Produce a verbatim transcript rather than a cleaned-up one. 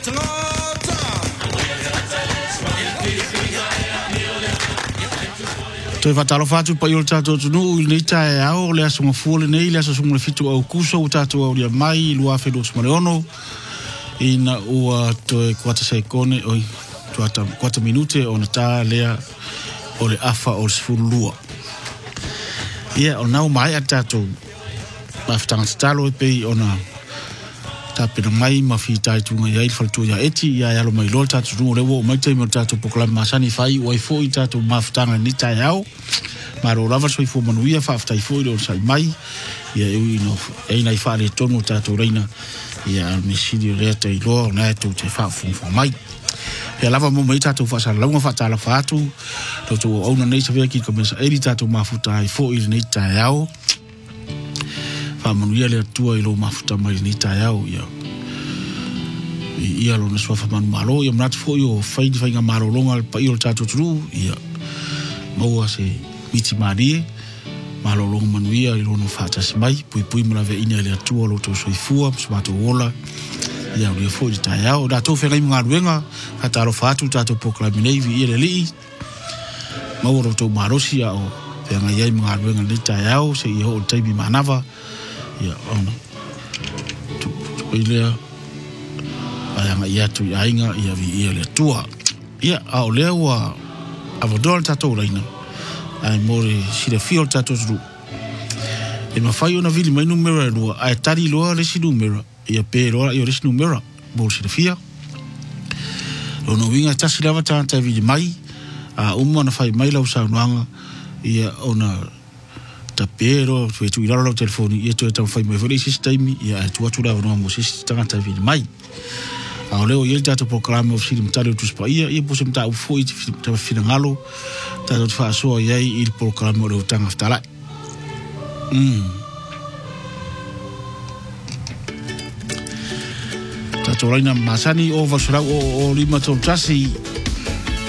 Toi fatalo fatu pa yol tato tunu ni tae ao le asunga fule nei le asunga fitu au kuso tato au dia mai lua fedo smareono ina ua toe kwata sekone oi tuata kwata minute ona ta lea o le afa o sfulua ia ona mai atato maftanga stalo e pei ona tapena mai mafita tunga ya il faltu ya eti ya yalo mai lolta tu le wo mai te mo tato proclam masani fai o ifo tato maftanga ni ta yao maro lava so ifo manuia fa afta ifo do sai mai ya eu no e na ifa le tono tato reina ya misidi reta i lo na tu te fa fu fu mai ya lava mo mai tato fa sa longa fa tala fatu to to ona nei sa veki começa e tato mafuta ifo il ni ta yao fa manuia le tua i lo mafuta mai ni ta yao ya ia lo na swa fa man malo ia mnat fo yo fai di fai nga malo longa pa io tato tru ia mo se miti mari malo longa manuia i lo no fata mai pui pui mala ve ina le tua lo to soifua smato ola ia lo fo di ta yao da to fe ngai nga ruenga hata lo fatu tato proclaminei vi ile li mo ro to marosia o pe nga ia nga ruenga ni ta yao se i ho taibi manava ia ona tu ile anga ia tu ainga ia vi ia le tua ia au le wa avodol tato reina ai mori si le fio tato tu e ma fai una vili mai numero lo ai tari lo le si numero ia pero io le si numero bo si le fia lo no vinga tasi lava tanta vi mai a umma na fai mai la usa nanga ia ona tapero tu tu ila lo telefoni ia tu ta fai mai voli sistemi ia tu tu la no mo si tanta vi mai a leo ia tato programa of sim talo tu spa ia ia posim ta foi ta finangalo ta tu fa so ia il programa lo tanga ftala mm tato raina masani o vasura o o lima to tasi